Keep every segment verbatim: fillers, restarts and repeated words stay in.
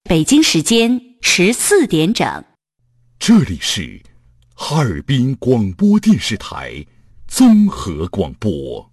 北京时间十四点整。 这里是哈尔滨广播电视台综合广播。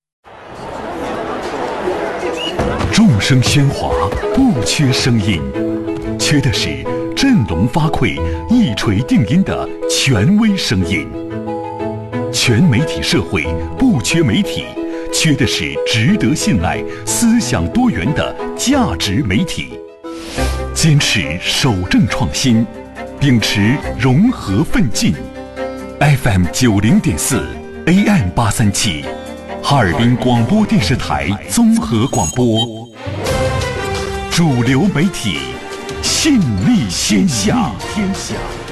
众声喧哗，不缺声音，缺的是振聋发聩、一锤定音的权威声音。全媒体社会不缺媒体，缺的是值得信赖、思想多元的价值媒体。坚持守正创新，秉持融合奋进。F M 九零点四 A M 八三七，哈尔滨广播电视台综合广播。主流媒体，信力天下。天下。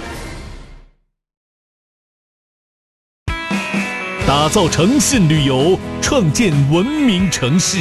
打造诚信旅游，创建文明城市。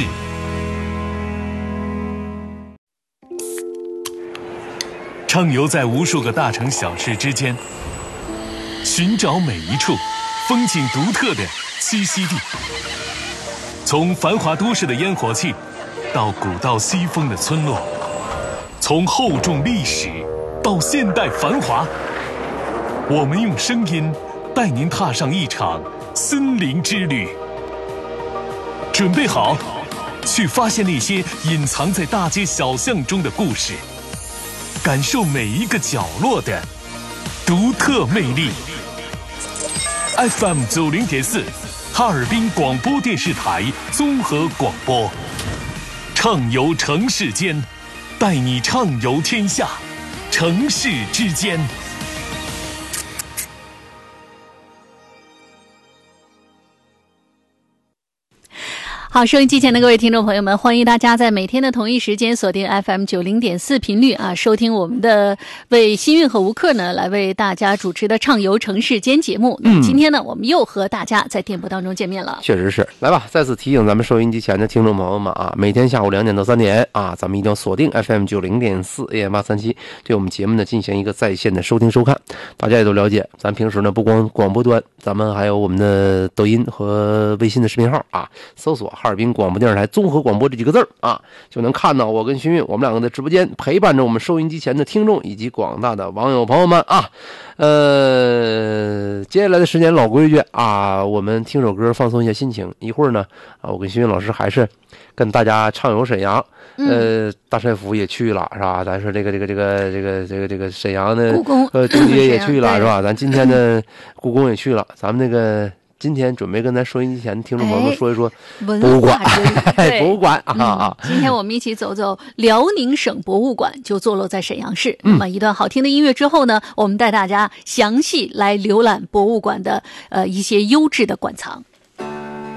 畅游在无数个大城小事之间，寻找每一处风景独特的栖息地。从繁华都市的烟火气，到古道西风的村落，从厚重历史到现代繁华，我们用声音带您踏上一场森林之旅。准备好，去发现那些隐藏在大街小巷中的故事，感受每一个角落的独特魅力。F M 九零点四，哈尔滨广播电视台综合广播，畅游城市间，带你畅游天下，城市之间。 好，收音机前的各位听众朋友们，欢迎大家在每天的同一时间锁定 F M 九零点四 频率啊，收听我们的为新运和吴克呢来为大家主持的畅游城市间节目。嗯，今天呢，我们又和大家在电波当中见面了。 确实是，来吧，再次提醒咱们收音机前的听众朋友们啊，每天下午两点到三点啊，咱们一定要锁定 F M 九零点四 A M 八三七，对我们节目呢进行一个在线的收听收看。大家也都了解，咱平时呢不光广播端，咱们还有我们的抖音和微信的视频号啊，搜索哈尔滨广播电视台综合广播这几个字儿啊，就能看到我跟徐运我们两个的直播间，陪伴着我们收音机前的听众以及广大的网友朋友们啊。呃，接下来的时间老规矩啊，我们听首歌放松一下心情。一会儿呢啊，我跟徐运老师还是跟大家畅游沈阳。呃，大帅府也去了是吧？咱说这个这个这个这个这个这个沈阳的故宫呃中街也去了是吧？咱今天的故宫也去了，咱们那个。今天准备跟咱收音机前的听众朋友们说一说博物馆， 哎、 博物馆啊啊、 嗯！今天我们一起走走辽宁省博物馆，就坐落在沈阳市。那么一段好听的音乐之后呢，我们带大家详细来浏览博物馆的呃一些优质的馆藏。